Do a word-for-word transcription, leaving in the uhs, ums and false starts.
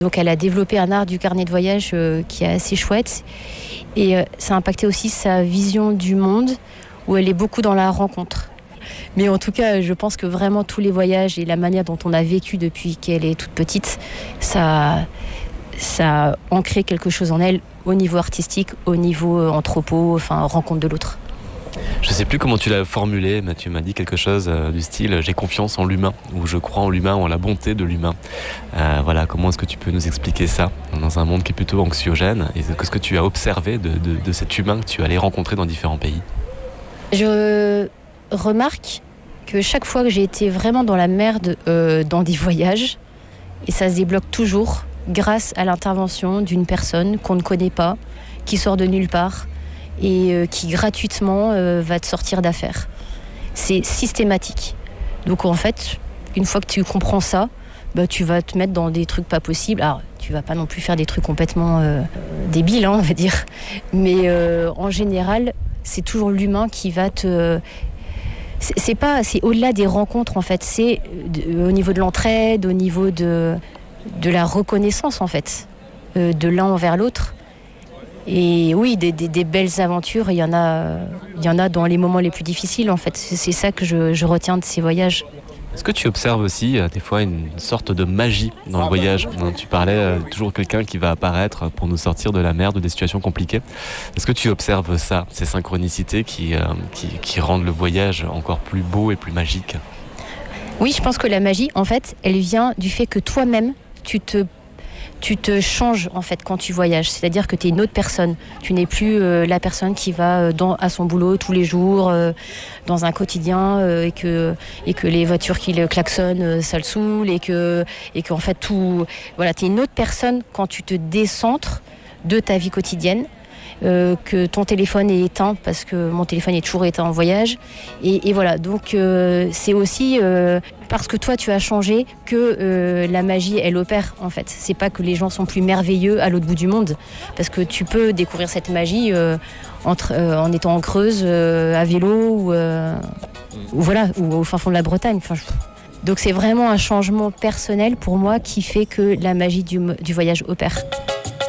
Donc elle a développé un art du carnet de voyage euh, qui est assez chouette. Et euh, ça a impacté aussi sa vision du monde, où elle est beaucoup dans la rencontre. Mais en tout cas, je pense que vraiment tous les voyages et la manière dont on a vécu depuis qu'elle est toute petite, ça, ça a ancré quelque chose en elle au niveau artistique, au niveau anthropo, enfin rencontre de l'autre. Je ne sais plus comment tu l'as formulé, mais tu m'as dit quelque chose euh, du style « j'ai confiance en l'humain » ou « je crois en l'humain » ou en la bonté de l'humain. Euh, voilà, comment est-ce que tu peux nous expliquer ça dans un monde qui est plutôt anxiogène? Et qu'est-ce que tu as observé de, de, de cet humain que tu allais rencontrer dans différents pays? Je remarque que chaque fois que j'ai été vraiment dans la merde euh, dans des voyages, et ça se débloque toujours grâce à l'intervention d'une personne qu'on ne connaît pas, qui sort de nulle part, et euh, qui gratuitement euh, va te sortir d'affaires. C'est systématique. Donc en fait, une fois que tu comprends ça, bah, tu vas te mettre dans des trucs pas possibles. Alors, tu vas pas non plus faire des trucs complètement euh, débiles, hein, on va dire. Mais euh, en général, c'est toujours l'humain qui va te... C'est, c'est pas, c'est au-delà des rencontres, en fait. C'est de, au niveau de l'entraide, au niveau de, de la reconnaissance, en fait, euh, de l'un envers l'autre. Et oui, des, des, des belles aventures, il y en a, il y en a dans les moments les plus difficiles, en fait. C'est, c'est ça que je, je retiens de ces voyages. Est-ce que tu observes aussi euh, des fois une sorte de magie dans le voyage? Tu parlais euh, toujours quelqu'un qui va apparaître pour nous sortir de la merde ou des situations compliquées. Est-ce que tu observes ça, ces synchronicités qui, euh, qui, qui rendent le voyage encore plus beau et plus magique? Oui, je pense que la magie, en fait, elle vient du fait que toi-même, tu te tu te changes en fait quand tu voyages, c'est-à-dire que tu es une autre personne. Tu n'es plus euh, la personne qui va dans, à son boulot tous les jours, euh, dans un quotidien, euh, et, que, et que les voitures qui le klaxonnent, euh, ça le saoule, et que et qu'en fait tout... Voilà, tu es une autre personne quand tu te décentres de ta vie quotidienne. Euh, que ton téléphone est éteint, parce que mon téléphone est toujours éteint en voyage, et, et voilà, donc euh, c'est aussi euh, parce que toi tu as changé que euh, la magie elle opère, en fait. C'est pas que les gens sont plus merveilleux à l'autre bout du monde, parce que tu peux découvrir cette magie euh, entre, euh, en étant en Creuse, euh, à vélo, ou, euh, ou voilà, ou au fin fond de la Bretagne, enfin, je... Donc c'est vraiment un changement personnel pour moi qui fait que la magie du, du voyage opère.